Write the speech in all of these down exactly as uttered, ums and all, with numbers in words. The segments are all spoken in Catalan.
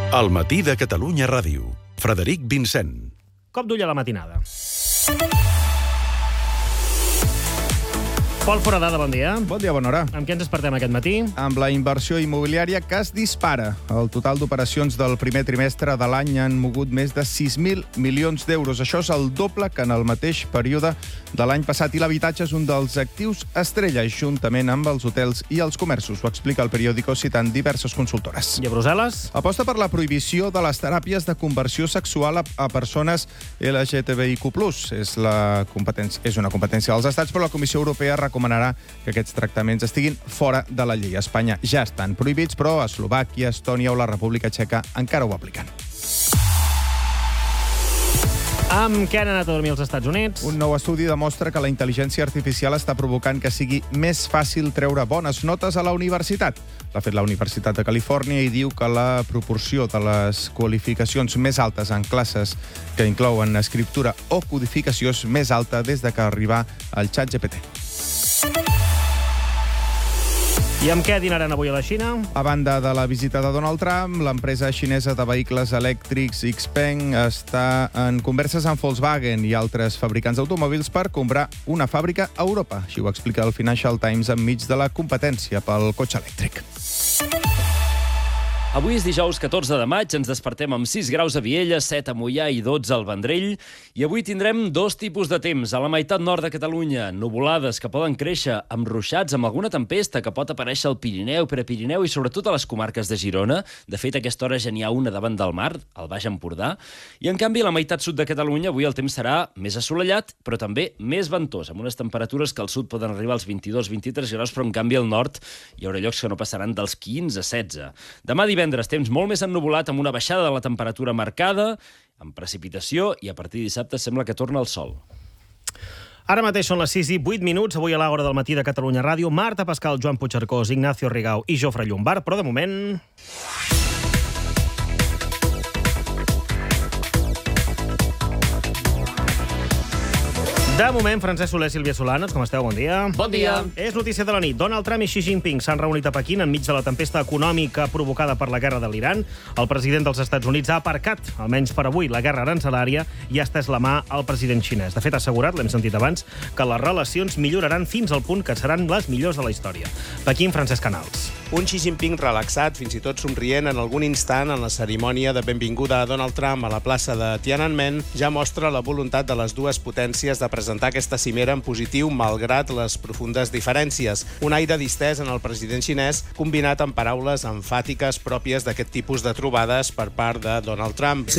El matí de Catalunya Ràdio. Frederic Vincent. Cop d'ull a la matinada. Pol Foradada, bon dia. Bon dia, bona hora. Amb què ens despertem aquest matí? Amb la inversió immobiliària que es dispara. El total d'operacions del primer trimestre de l'any han mogut més de sis mil milions d'euros. Això és el doble que en el mateix període de l'any passat. I l'habitatge és un dels actius estrella, juntament amb els hotels i els comerços. Ho explica el periòdico citant diverses consultores. I a Brussel·les? Aposta per la prohibició de les teràpies de conversió sexual a, a persones L G T B I Q plus. És, la competència, és una competència dels estats, però la Comissió Europea recomanarà que aquests tractaments estiguin fora de la llei. A Espanya ja estan prohibits, però a Eslovàquia, Estònia o la República Txeca encara ho apliquen. Amb què han anat a dormir els Estats Units? Un nou estudi demostra que la intel·ligència artificial està provocant que sigui més fàcil treure bones notes a la universitat. L'ha fet la Universitat de Califòrnia i diu que la proporció de les qualificacions més altes en classes que inclouen escriptura o codificació és més alta des de que arribà el ChatGPT. I amb què dinaran avui a la Xina? A banda de la visita de Donald Trump, l'empresa xinesa de vehicles elèctrics Xpeng està en converses amb Volkswagen i altres fabricants d'automòbils per comprar una fàbrica a Europa. Així ho explica el Financial Times enmig de la competència pel cotxe elèctric. Avui és dijous catorze de maig, ens despertem amb sis graus a Viella, set a Moià i dotze al Vendrell. I avui tindrem dos tipus de temps. A la meitat nord de Catalunya, nuvolades que poden créixer amb ruixats, amb alguna tempesta que pot aparèixer al Pirineu, Prepirineu i sobretot a les comarques de Girona. De fet, a aquesta hora ja n'hi ha una davant del mar, al Baix Empordà. I en canvi, a la meitat sud de Catalunya, avui el temps serà més assolellat, però també més ventós, amb unes temperatures que al sud poden arribar als vint-i-dos vint-i-tres graus, però en canvi al nord hi haurà llocs que no passaran dels quinze a setze. Demà divendres, temps molt més ennuvolat, amb una baixada de la temperatura marcada, amb precipitació, i a partir de dissabte sembla que torna el sol. Ara mateix són les sis i vuit minuts, avui a l'Àgora del matí de Catalunya Ràdio. Marta Pascal, Joan Puigcercós, Ignacio Rigau i Jofre Llombard, però de moment... De moment, Francesc Soler, Sílvia Solanes, com esteu? Bon dia. Bon dia. És notícia de la nit. Donald Trump i Xi Jinping s'han reunit a Pequín enmig de la tempesta econòmica provocada per la guerra de l'Iran. El president dels Estats Units ha aparcat, almenys per avui, la guerra arancelària i ha estès la mà al president xinès. De fet, ha assegurat, l'hem sentit abans, que les relacions milloraran fins al punt que seran les millors de la història. Pequín, Francesc Canals. Un Xi Jinping relaxat, fins i tot somrient en algun instant en la cerimònia de benvinguda a Donald Trump a la plaça de Tiananmen, ja mostra la voluntat de les dues potències de presentar aquesta cimera en positiu malgrat les profundes diferències. Un aire distès en el president xinès combinat amb paraules emfàtiques pròpies d'aquest tipus de trobades per part de Donald Trump.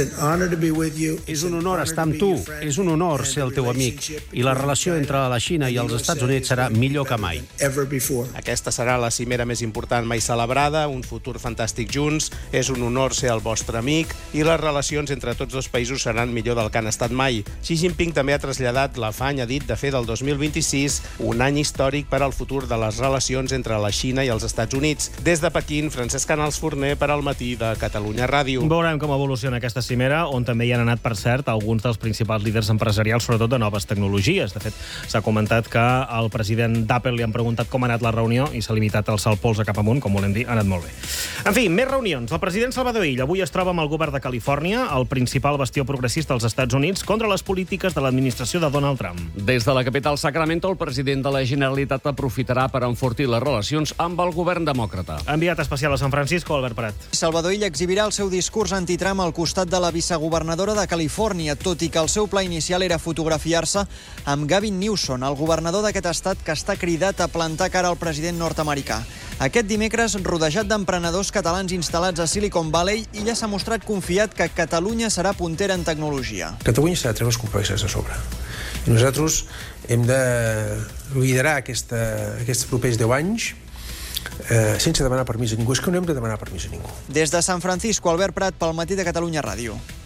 És un honor estar amb tu, és un honor ser el teu amic i la relació entre la Xina i els Estats Units serà millor que mai. Aquesta serà la cimera més important mai celebrada, un futur fantàstic junts, és un honor ser el vostre amic i les relacions entre tots dos països seran millor del que han estat mai. Xi Jinping també ha traslladat l'afany, ha dit, de fer del dos mil vint-i-sis un any històric per al futur de les relacions entre la Xina i els Estats Units. Des de Pequín, Francesc Canals Forner per al matí de Catalunya Ràdio. Veurem com evoluciona aquesta cimera, on també hi han anat, per cert, alguns dels principals líders empresarials, sobretot de noves tecnologies. De fet, s'ha comentat que al president d'Apple li han preguntat com ha anat la reunió i s'ha limitat a alçar el pols a cap amunt, com volem dir, ha anat molt bé. En fi, més reunions. El president Salvador Illa avui es troba amb el govern de Califòrnia, el principal bastió progressista dels Estats Units, contra les polítiques de l'administració de Donald Trump. Des de la capital Sacramento, el president de la Generalitat aprofitarà per enfortir les relacions amb el govern demòcrata. Enviat especial a San Francisco, Albert Prat. Salvador Illa exhibirà el seu discurs anti-Trump al costat de la vicegovernadora de Califòrnia, tot i que el seu pla inicial era fotografiar-se amb Gavin Newsom, el governador d'aquest estat que està cridat a plantar cara al president nord-americà. Aquest dimecres, rodejat d'emprenedors catalans instal·lats a Silicon Valley, Illa s'ha mostrat confiat que Catalunya serà puntera en tecnologia. Catalunya s'ha de treure els complexes de sobre. I nosaltres hem de liderar aquesta, aquests propers deu anys eh, sense demanar permís a ningú. És que no hem de demanar permís a ningú. Des de San Francisco, Albert Prat, pel matí de Catalunya Ràdio.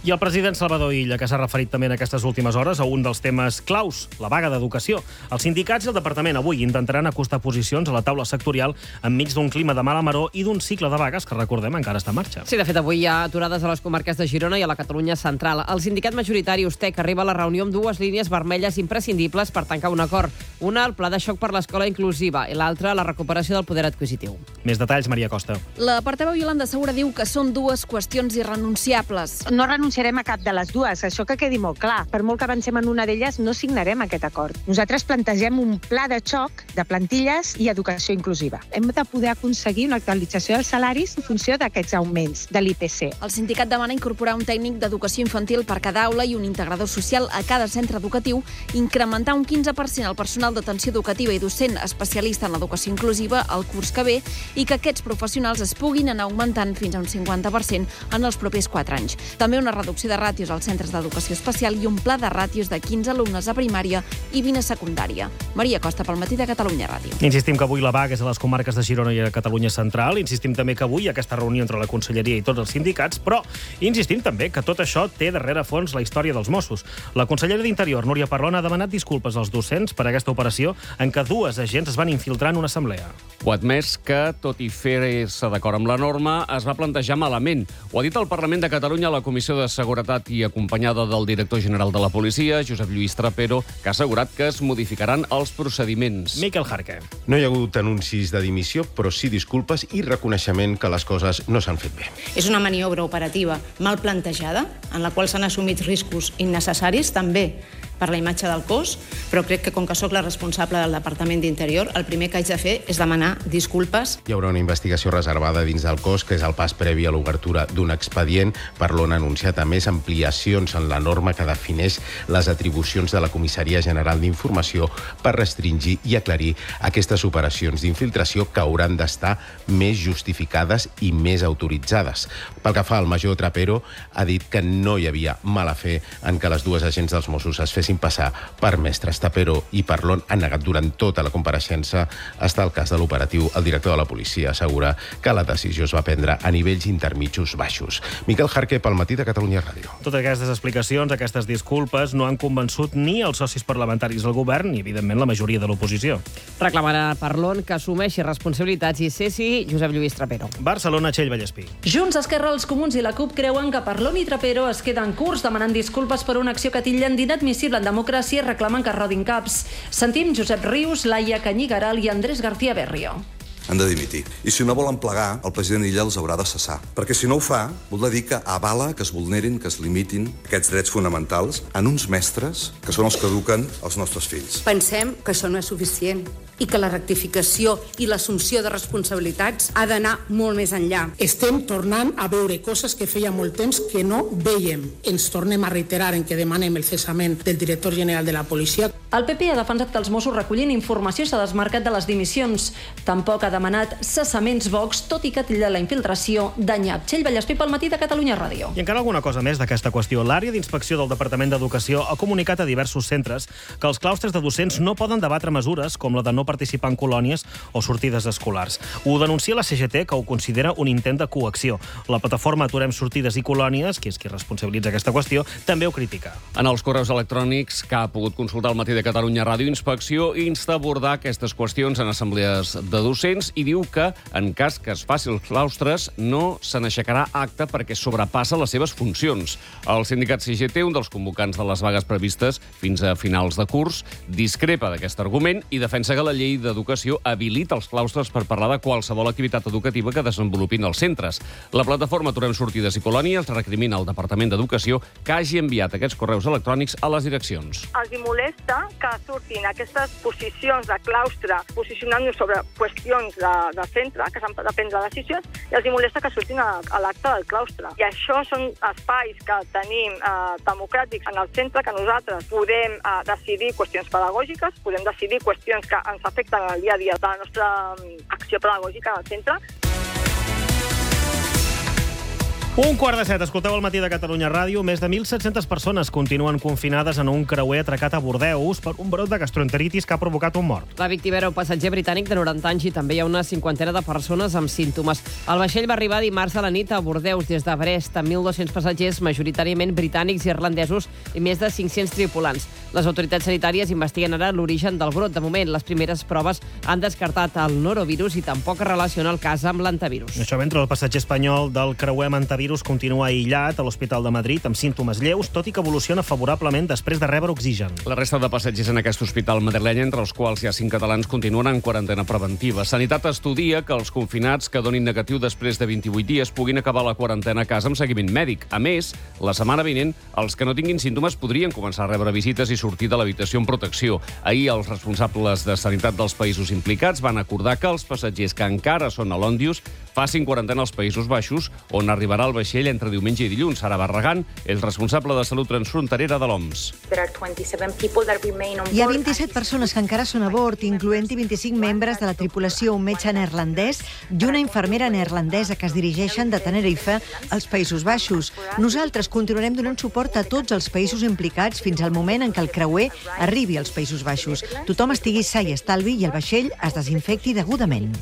I el president Salvador Illa, que s'ha referit també en aquestes últimes hores a un dels temes claus, la vaga d'educació. Els sindicats i el departament avui intentaran acostar posicions a la taula sectorial enmig d'un clima de mala maror i d'un cicle de vagues que, recordem, encara està en marxa. Sí, de fet, avui hi ha aturades a les comarques de Girona i a la Catalunya central. El sindicat majoritari USTEC arriba a la reunió amb dues línies vermelles imprescindibles per tancar un acord. Una, el pla de xoc per l'escola inclusiva, i l'altra, la recuperació del poder adquisitiu. Més detalls, Maria Costa. La portaveu Iolanda Segura diu que són dues qüestions irrenunciables. No renunciarem a cap de les dues, això que quedi molt clar. Per molt que avancem en una d'elles, no signarem aquest acord. Nosaltres plantegem un pla de xoc de plantilles i educació inclusiva. Hem de poder aconseguir una actualització dels salaris en funció d'aquests augments de l'I P C. El sindicat demana incorporar un tècnic d'educació infantil per cada aula i un integrador social a cada centre educatiu, incrementar un quinze per cent el personal d'atenció educativa i docent especialista en l'educació inclusiva el curs que ve i que aquests professionals es puguin anar augmentant fins a un cinquanta per cent en els propers quatre anys. També una reducció de ràtios als centres d'educació especial i un pla de ràtios de quinze alumnes a primària i vint a secundària. Maria Costa, pel Matí de Catalunya Ràdio. Insistim que avui la vaga és a les comarques de Girona i a Catalunya Central. Insistim també que avui hi ha aquesta reunió entre la Conselleria i tots els sindicats, però insistim també que tot això té darrere fons la història dels Mossos. La consellera d'Interior, Núria Parlon, ha demanat disculpes als docents per aquesta operació en què dues agents es van infiltrar en una assemblea. Ho ha admès que, tot i fer-se d'acord amb la norma, es va plantejar malament. Ho ha dit el Parlament de Catalunya a la Comissió de Seguretat i acompanyada del director general de la policia, Josep Lluís Trapero, que ha assegurat que es modificaran els procediments. Miquel Jarque. No hi ha hagut anuncis de dimissió, però sí disculpes i reconeixement que les coses no s'han fet bé. És una maniobra operativa mal plantejada, en la qual s'han assumit riscos innecessaris, també per la imatge del cos, però crec que com que sóc la responsable del Departament d'Interior, el primer que haig de fer és demanar disculpes. Hi haurà una investigació reservada dins del cos, que és el pas previ a l'obertura d'un expedient. Parlon ha anunciat a més ampliacions en la norma que defineix les atribucions de la Comissaria General d'Informació per restringir i aclarir aquestes operacions d'infiltració que hauran d'estar més justificades i més autoritzades. Pel que fa al major Trapero, ha dit que no hi havia mala fe en que les dues agents dels Mossos es fessin passar per mestres. Trapero i Parlon han negat durant tota la compareixença. Està el cas de l'operatiu. El director de la policia assegura que la decisió es va prendre a nivells intermitjos baixos. Miquel Jarque, pel Matí de Catalunya Ràdio. Totes aquestes explicacions, aquestes disculpes, no han convençut ni els socis parlamentaris del govern ni, evidentment, la majoria de l'oposició. Reclamarà a Parlon que assumeixi responsabilitats i cessi Josep Lluís Trapero. Barcelona, Txell Vallespí. Junts, Esquerra, els Comuns i la CUP creuen que Parlon i Trapero es queden curts demanant disculpes per una acció que titllen d'inadmissible en democràcia i reclamen que rodin caps. Sentim Josep Rius, Laia Canyigaral i Andrés García Berrio. Han de dimitir. I si no volen plegar, el president Illa els haurà de cessar. Perquè si no ho fa, voldrà dir que avala que es vulnerin, que es limitin aquests drets fonamentals en uns mestres que són els que eduquen els nostres fills. Pensem que això no és suficient i que la rectificació i l'assumpció de responsabilitats ha d'anar molt més enllà. Estem tornant a veure coses que feia molt temps que no veiem. Ens tornem a reiterar en que demanem el cessament del director general de la policia. El P P ha defensat que els Mossos recollin informació i s'ha desmarcat de les dimissions. Tampoc ha demanat cessaments Vox, tot i que titlla la infiltració de nyap. Txell Vallespí, pel Matí de Catalunya Ràdio. I encara alguna cosa més d'aquesta qüestió. L'àrea d'inspecció del Departament d'Educació ha comunicat a diversos centres que els claustres de docents no poden debatre mesures com la de no participar en colònies o sortides escolars. Ho denuncia la C G T, que ho considera un intent de coacció. La plataforma Aturem Sortides i Colònies, que és qui responsabilitza aquesta qüestió, també ho critica. En els correus electrònics que ha pogut consultar el Matí de Catalunya Ràdio, Inspecció insta a abordar aquestes qüestions en assemblees de docents i diu que, en cas que es faci els claustres, no se n'aixecarà acte perquè sobrepassa les seves funcions. El sindicat C G T, un dels convocants de les vagues previstes fins a finals de curs, discrepa d'aquest argument i defensa que la llei d'educació habilita els claustres per parlar de qualsevol activitat educativa que desenvolupin els centres. La plataforma Aturem Sortides i Colònies recrimina al Departament d'Educació que hagi enviat aquests correus electrònics a les direccions. Els molesta que surtin aquestes posicions de claustre posicionant-nos sobre qüestions de, de centre, que s'han de prendre decisions, i els molesta que surtin a, a l'acte del claustre. I això són espais que tenim eh, democràtics en el centre, que nosaltres podem eh, decidir qüestions pedagògiques, podem decidir qüestions que ens afecten el dia a dia de la nostra acció pedagògica al centre. Un quart de set, escolteu el matí de Catalunya Ràdio. Més de mil set-centes persones continuen confinades en un creuer atracat a Bordeus per un brot de gastroenteritis que ha provocat un mort. La víctima era un passatger britànic de noranta anys i també hi ha una cinquantena de persones amb símptomes. El vaixell va arribar dimarts a la nit a Bordeus des de Brest amb mil dos-cents passatgers, majoritàriament britànics i irlandesos, i més de cinc-cents tripulants. Les autoritats sanitàries investiguen ara l'origen del brot. De moment, les primeres proves han descartat el norovirus i tampoc es relaciona el cas amb l'antivirus. Això mentre el passatger espanyol del creuer amb antivirus continua aïllat a l'Hospital de Madrid amb símptomes lleus, tot i que evoluciona favorablement després de rebre oxigen. La resta de passatgers en aquest hospital madrileny, entre els quals hi ha cinc catalans, continuen en quarantena preventiva. Sanitat estudia que els confinats que donin negatiu després de vint-i-vuit dies puguin acabar la quarantena a casa amb seguiment mèdic. A més, la setmana vinent, els que no tinguin símptomes podrien començar a rebre visites i sortir de l'habitació amb protecció. Ahir, els responsables de sanitat dels països implicats van acordar que els passatgers que encara són a l'Òndius facin quarantena als Països Baixos, on arribarà el vaixell entre diumenge i dilluns. Sara Barragán és responsable de salut transfronterera de l'O M S. Hi ha vint-i-set persones que encara són a bord, incloent-hi vint-i-cinc membres de la tripulació, un metge neerlandès i una infermera neerlandesa que es dirigeixen de Tenerife als Països Baixos. Nosaltres continuarem donant suport a tots els països implicats fins al moment en què el creuer arribi als Països Baixos. Tothom estigui sa i estalvi i el vaixell es desinfecti degudament.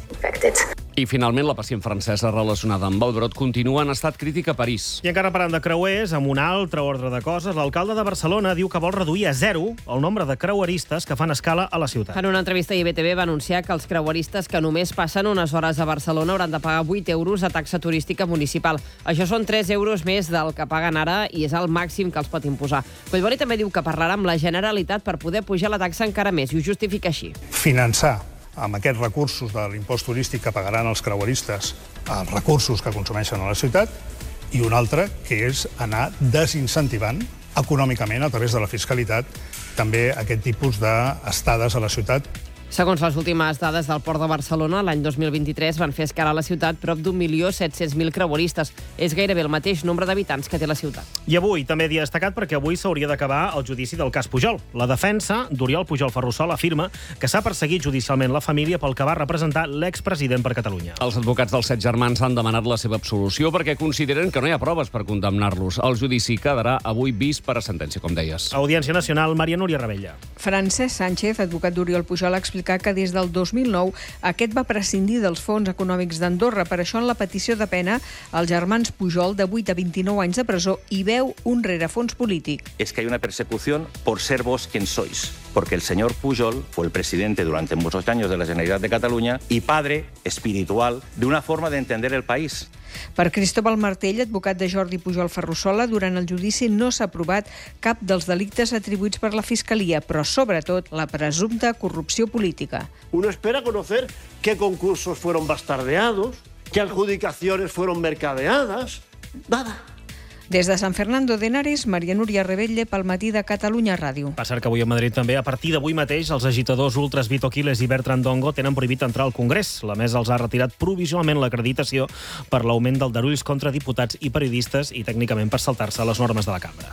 I, finalment, la pacient francesa relacionada amb el brot continua en estat crític a París. I encara parlant de creuers, amb un altre ordre de coses, l'alcalde de Barcelona diu que vol reduir a zero el nombre de creueristes que fan escala a la ciutat. En una entrevista a I B T V va anunciar que els creueristes que només passen unes hores a Barcelona hauran de pagar vuit euros a taxa turística municipal. Això són tres euros més del que paguen ara i és el màxim que els pot imposar. Collboni també diu que parlarà amb la Generalitat per poder pujar la taxa encara més, i ho justifica així. Finançar amb aquests recursos de l'impost turístic que pagaran els creueristes els recursos que consumeixen a la ciutat, i un altre, que és anar desincentivant econòmicament, a través de la fiscalitat, també aquest tipus d'estades a la ciutat. Segons les últimes dades del Port de Barcelona, l'any dos mil vint-i-tres van fer escala a la ciutat prop d'un milió set-cents mil creueristes. És gairebé el mateix nombre d'habitants que té la ciutat. I avui també dia destacat perquè avui s'hauria d'acabar el judici del cas Pujol. La defensa d'Oriol Pujol Ferrusola afirma que s'ha perseguit judicialment la família pel que va representar l'expresident per Catalunya. Els advocats dels set germans han demanat la seva absolució perquè consideren que no hi ha proves per condemnar-los. El judici quedarà avui vist per a sentència, com deies. Audiència Nacional, Maria Núria Rebella. Francesc Sánchez, advocat d'Oriol Pujol, ha explicat que des del dos mil nou aquest va prescindir dels fons econòmics d'Andorra. Per això, en la petició de pena, els germans Pujol, de vuit a vint-i-nou anys de presó, hi veu un rerefons polític. Es que hay una persecución por ser vos quien sois, porque el señor Pujol fue el presidente durante muchos años de la Generalitat de Cataluña y padre espiritual de una forma de entender el país. Per Cristóbal Martell, advocat de Jordi Pujol Ferrusola, durant el judici no s'ha provat cap dels delictes atribuïts per la Fiscalia, però sobretot la presumpta corrupció política. Uno espera conocer qué concursos fueron bastardeados, qué adjudicaciones fueron mercadeadas. Nada. Des de San Fernando de Henares, Maria Núria Rebelle pel matí de Catalunya Ràdio. Per cert que avui a Madrid també, a partir d'avui mateix, els agitadors ultras Vito Quiles i Bertran Dongo tenen prohibit entrar al Congrés. La mesa els ha retirat provisionalment l'acreditació per l'augment del darulls contra diputats i periodistes i tècnicament per saltar-se les normes de la cambra.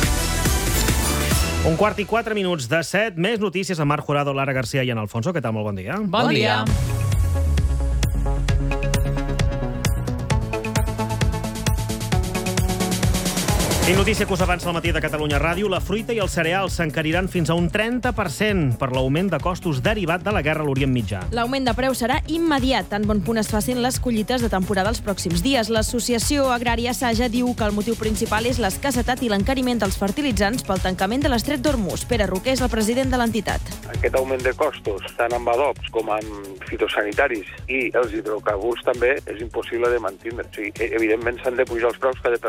Un quart i quatre minuts de set. Més notícies amb Marc Jurado, Lara García i en Alfonso. Què tal? Molt bon dia. Bon dia. I notícia que us avança al matí de Catalunya Ràdio, la fruita i els cereals s'encariran fins a un trenta per cent per l'augment de costos derivat de la guerra a l'Orient Mitjà. L'augment de preu serà immediat, tan bon punt es facin les collites de temporada els pròxims dies. L'Associació Agrària Saja diu que el motiu principal és l'escassetat i l'encariment dels fertilitzants pel tancament de l'estret d'Hormuz. Pere Roquer és el president de l'entitat. Aquest augment de costos, tant amb adobs com amb fitosanitaris i els hidrocarburs també, és impossible de mantindre. O sigui, evidentment s'han de pujar els preus cada